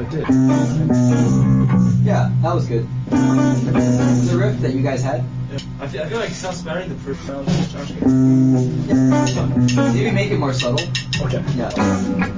did. Yeah, that was good. The riff that you guys had. I feel like South Sparing the proof sounds Josh. Maybe make it more subtle. Okay. Yeah.